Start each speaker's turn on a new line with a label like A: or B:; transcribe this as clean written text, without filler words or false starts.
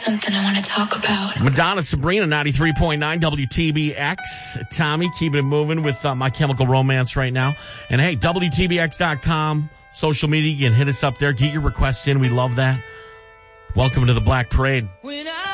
A: something I want to talk about.
B: Madonna, Sabrina, 93.9 WTBX. Tommy, keeping it moving with My Chemical Romance right now. And hey, WTBX.com, social media, you can hit us up there. Get your requests in. We love that. Welcome to the Black Parade.
C: When I